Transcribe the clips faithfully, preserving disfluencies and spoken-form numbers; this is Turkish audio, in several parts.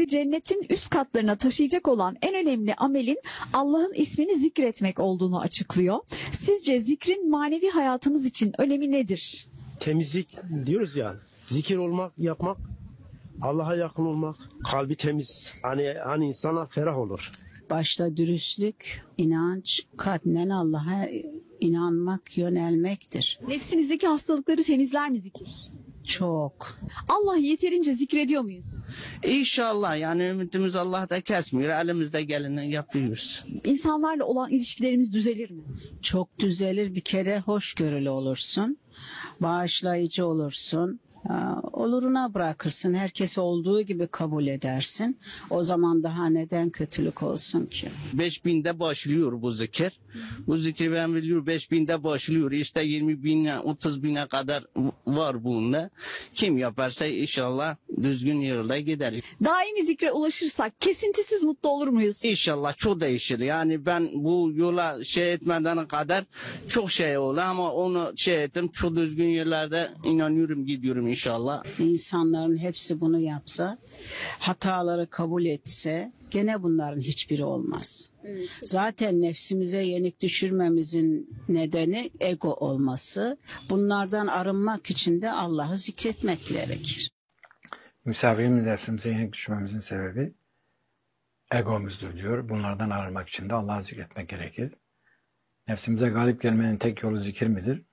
Bizleri cennetin üst katlarına taşıyacak olan en önemli amelin Allah'ın ismini zikretmek olduğunu açıklıyor. Sizce zikrin manevi hayatımız için önemi nedir? Temizlik diyoruz ya, zikir olmak, yapmak, Allah'a yakın olmak, kalbi temiz. Hani hani insana ferah olur. Başta dürüstlük, inanç, kalpten Allah'a inanmak, yönelmektir. Nefsinizdeki hastalıkları temizler mi zikir? Çok. Allah'ı yeterince zikrediyor muyuz? İnşallah, yani ümitimiz Allah'ta kesmiyor. Elimizde geleni yapıyoruz. İnsanlarla olan ilişkilerimiz düzelir mi? Çok düzelir. Bir kere hoşgörülü olursun. Bağışlayıcı olursun. Oluruna bırakırsın. Herkesi olduğu gibi kabul edersin. O zaman daha neden kötülük olsun ki? Beş binde başlıyor bu zikir. Bu zikri ben biliyorum, beş binde başlıyor. İşte yirmi bine, otuz bine kadar var bunda. Kim yaparsa inşallah düzgün yolda gider. Daimi zikre ulaşırsak kesintisiz mutlu olur muyuz? İnşallah çok değişir. Yani ben bu yola şey etmeden kadar çok şey oldu ama onu şey ettim. Çok düzgün yerlerde inanıyorum, gidiyorum inşallah. İnsanların hepsi bunu yapsa, hataları kabul etse gene bunların hiçbiri olmaz. Evet. Zaten nefsimize yenik düşürmemizin nedeni ego olması. Bunlardan arınmak için de Allah'ı zikretmek gerekir. Misafirimiz nefsimize yenik düşmemizin sebebi egomuzdur diyor. Bunlardan arınmak için de Allah'ı zikretmek gerekir. Nefsimize galip gelmenin tek yolu zikir midir?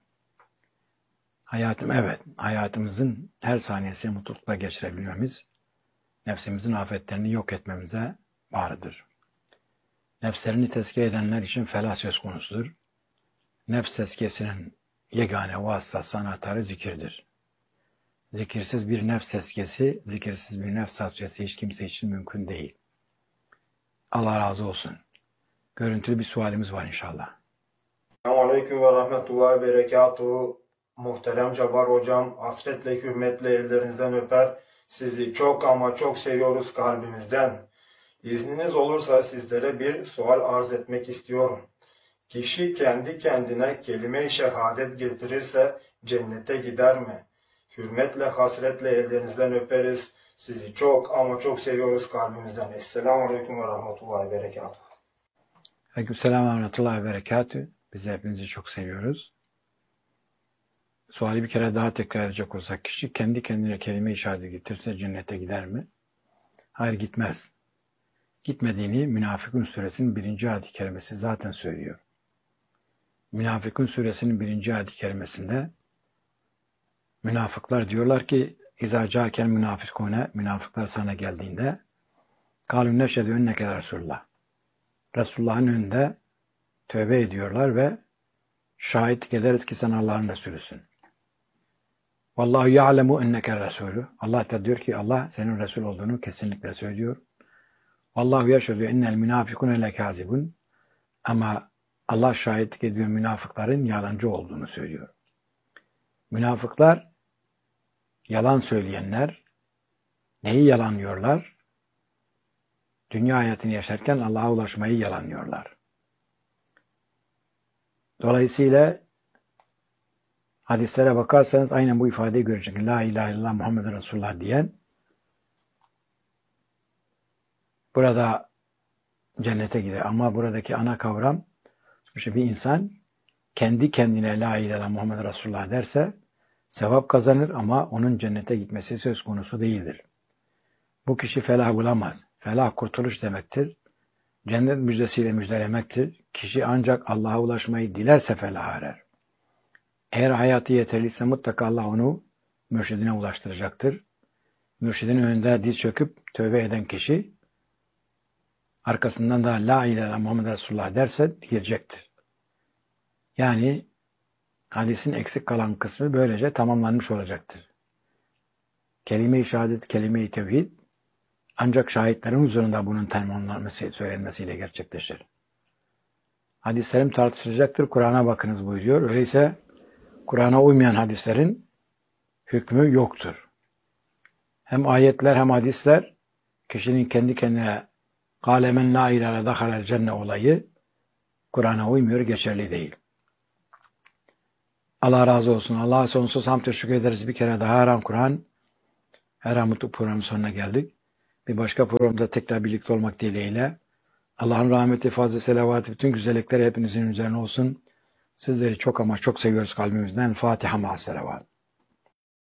Hayatım, evet. Hayatımızın her saniyesini mutlulukla geçirebilmemiz, nefsimizin afetlerini yok etmemize bağlıdır. Nefslerini tezkiye edenler için felah söz konusudur. Nefs tezkiyesinin yegane vasıtası, anahtarı zikirdir. Zikirsiz bir nefs tezkiyesi, zikirsiz bir nefs tasfiyesi hiç kimse için mümkün değil. Allah razı olsun. Görüntülü bir sualimiz var inşallah. Selamünaleyküm ve rahmetullahi ve berekatuhu. Muhterem Cabbar hocam, hasretle, hürmetle ellerinizden öper. Sizi çok ama çok seviyoruz kalbimizden. İzniniz olursa sizlere bir sual arz etmek istiyorum. Kişi kendi kendine kelime-i şehadet getirirse cennete gider mi? Hürmetle, hasretle ellerinizden öperiz. Sizi çok ama çok seviyoruz kalbimizden. Esselamualeyküm ve rahmetullahi ve berekatuhu. Aleykümselam ve rahmetullahi ve berekatuhu. Biz de hepinizi çok seviyoruz. Suali bir kere daha tekrar edecek olsak, kişi kendi kendine kelime-i şehadet getirse cennete gider mi? Hayır, gitmez. Gitmediğini Münafıkun suresinin birinci ayet-i kerimesi zaten söylüyor. Münafıkun suresinin birinci ayet-i kerimesinde münafıklar diyorlar ki İzâ câkel münafıkûne, münafıklar sana geldiğinde kâlû neşhedü enneke Resulullah. Resulullah'ın önünde tövbe ediyorlar ve şahitlik ederiz ki sen Allah'ın Resulüsün. Vallahu ya'lemu enneke Resulü. Allah da diyor ki Allah senin Resul olduğunu kesinlikle söylüyor. Vallahu yeşhedü ennel münafıkûne lekâzibun. Ama Allah şahitlik ediyor münafıkların yalancı olduğunu söylüyor. Münafıklar, yalan söyleyenler, neyi yalanlıyorlar? Dünya hayatını yaşarken Allah'a ulaşmayı yalanlıyorlar. Dolayısıyla hadislere bakarsanız aynen bu ifadeyi göreceksiniz. La ilahe illallah Muhammed Resulullah diyen burada cennete gider. Ama buradaki ana kavram, bir insan kendi kendine la ilahe illallah Muhammed Resulullah derse sevap kazanır ama onun cennete gitmesi söz konusu değildir. Bu kişi felah bulamaz. Felah kurtuluş demektir. Cennet müjdesiyle müjdelemektir. Kişi ancak Allah'a ulaşmayı dilerse felah erer. Eğer hayatı yeterliyse mutlaka Allah onu mürşidine ulaştıracaktır. Mürşidin önünde diz çöküp tövbe eden kişi arkasından da la ilahe illallah Muhammed Resulullah derse girecektir. Yani hadisin eksik kalan kısmı böylece tamamlanmış olacaktır. Kelime-i şehadet, kelime-i tevhid ancak şahitlerin huzurunda bunun tamamlanması, söylenmesiyle gerçekleşir. Hadislerim tartışılacaktır. Kur'an'a bakınız buyuruyor. Öyleyse Kur'an'a uymayan hadislerin hükmü yoktur. Hem ayetler hem hadisler kişinin kendi kendine "Kâle men lâ ilâhe dakhalel cenne" olayı Kur'an'a uymuyor, geçerli değil. Allah razı olsun. Allah'a sonsuz hamd teşekkür ederiz. Bir kere daha Her An Kur'an, Her An Mutlu programının sonuna geldik. Bir başka programda tekrar birlikte olmak dileğiyle. Allah'ın rahmeti, fazla selavatı, bütün güzellikler hepinizin üzerine olsun. Sizleri çok ama çok seviyoruz kalbimizden. Fatiha ma selavat.